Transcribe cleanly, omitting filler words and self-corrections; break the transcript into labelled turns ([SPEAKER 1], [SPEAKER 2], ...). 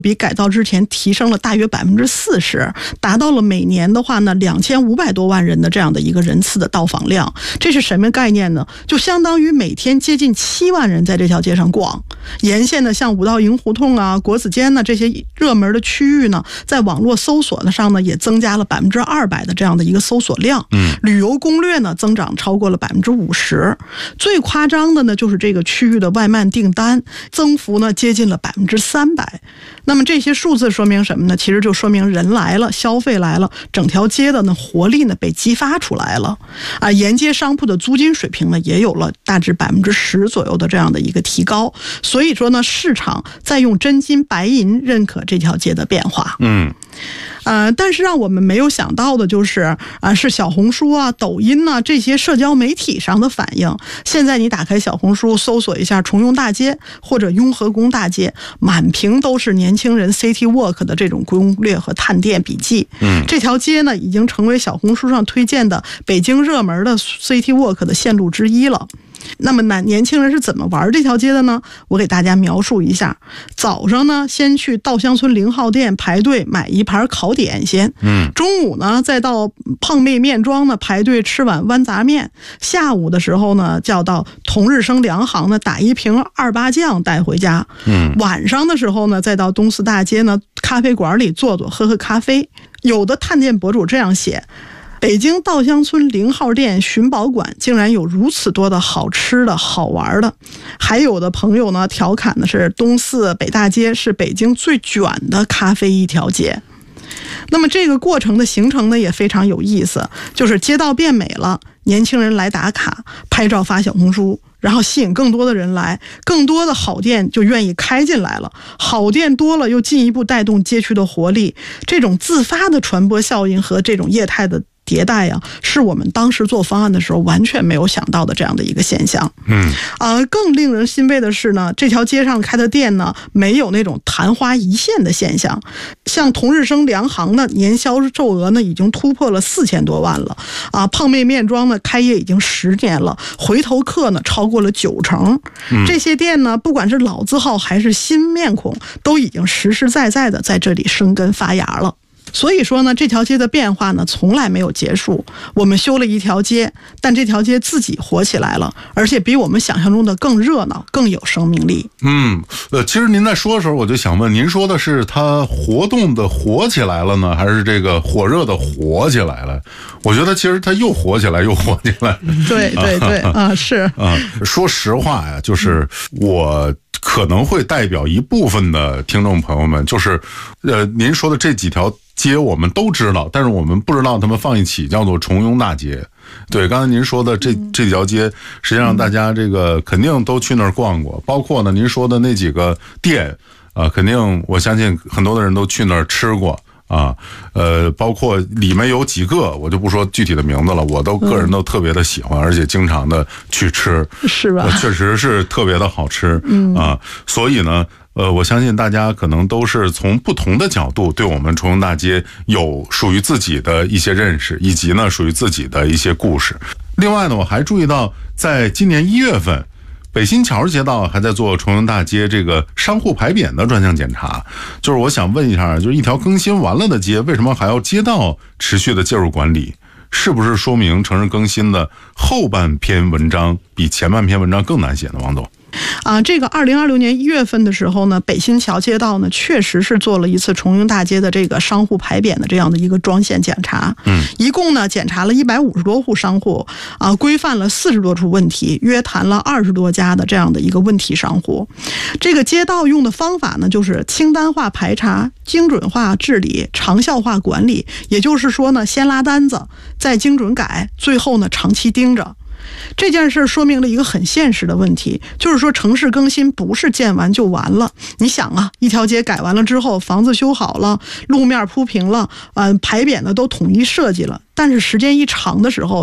[SPEAKER 1] 比改造之前提升了大约40%，达到了每年的话呢2500多万人的这样的一个人次的到访量。这是什么概念呢？就相当于每天接近7万人在这条街上逛。沿线的像五道营胡同啊、国子监呢这些热门的区域呢，在网络搜索上呢也增加了200%的这样的一个搜索量。旅游攻略呢增长超过了50%。最夸张的呢就是这个区域的外卖订单增幅呢接近了300%。那么这些数字说明什么呢？其实就说明人来了，消费来了，整条街的呢活力呢被激发出来了啊！沿街商铺的租金水平呢也有了大致10%左右的这样的一个提高。所以说呢，市场在用真金白银认可这条街的变化。但是让我们没有想到的就是是小红书啊、抖音啊这些社交媒体上的反应。现在你打开小红书搜索一下重用大街或者雍和宫大街，满屏都是年轻人 City Walk 的这种攻略和探店笔记。这条街呢已经成为小红书上推荐的北京热门的 City Walk 的线路之一了。那么年轻人是怎么玩这条街的呢？我给大家描述一下。早上呢，先去稻香村0号店排队买一盘烤点心。中午呢，再到胖妹面庄呢排队吃碗豌杂面。下午的时候呢，就要到同日生粮行呢打一瓶28酱带回家。晚上的时候呢，再到东四大街呢咖啡馆里坐坐喝喝咖啡。有的探店博主这样写：北京稻香村0号店寻宝馆竟然有如此多的好吃的好玩的。还有的朋友呢调侃的是，东四北大街是北京最卷的咖啡一条街。那么这个过程的形成呢也非常有意思，就是街道变美了，年轻人来打卡拍照发小红书，然后吸引更多的人来，更多的好店就愿意开进来了，好店多了又进一步带动街区的活力。这种自发的传播效应和这种业态的迭代啊，是我们当时做方案的时候完全没有想到的这样的一个现象。更令人欣慰的是呢，这条街上开的店呢没有那种昙花一现的现象。像同日生粮行的年销售额呢已经突破了4000多万了啊！胖妹面庄呢开业已经10年了，回头客呢超过了90%。这些店呢，不管是老字号还是新面孔，都已经实实在在的在这里生根发芽了。所以说呢，这条街的变化呢从来没有结束。我们修了一条街，但这条街自己活起来了，而且比我们想象中的更热闹，更有生命力。
[SPEAKER 2] 其实您在说的时候，我就想问，您说的是它活动的活起来了呢，还是这个火热的活起来了？我觉得其实它又活起来又活起来。
[SPEAKER 1] 对是
[SPEAKER 2] 说实话呀，就是我可能会代表一部分的听众朋友们，就是您说的这几条街我们都知道，但是我们不知道他们放一起叫做重雍大街。对，刚才您说的这条街，实际上大家这个肯定都去那儿逛过，包括呢您说的那几个店肯定我相信很多的人都去那儿吃过包括里面有几个我就不说具体的名字了，我个人都特别的喜欢，而且经常的去吃，
[SPEAKER 1] 是吧？
[SPEAKER 2] 确实是特别的好吃所以呢我相信大家可能都是从不同的角度对我们重雍大街有属于自己的一些认识，以及呢属于自己的一些故事。另外呢，我还注意到在今年1月份，北新桥街道还在做重雍大街这个商户牌匾的专项检查。就是我想问一下，就是一条更新完了的街，为什么还要街道持续的介入管理？是不是说明城市更新的后半篇文章比前半篇文章更难写呢？王总。
[SPEAKER 1] 这个2026年1月份的时候呢，北新桥街道呢确实是做了一次重雍大街的这个商户牌匾的这样的一个装线检查。一共呢检查了150多户商户规范了40多处问题，约谈了20多家的这样的一个问题商户。这个街道用的方法呢就是清单化排查、精准化治理、长效化管理。也就是说呢，先拉单子，再精准改，最后呢长期盯着。这件事说明了一个很现实的问题，就是说城市更新不是建完就完了。你想一条街改完了之后，房子修好了，路面铺平了，牌匾呢都统一设计了，但是时间一长的时候，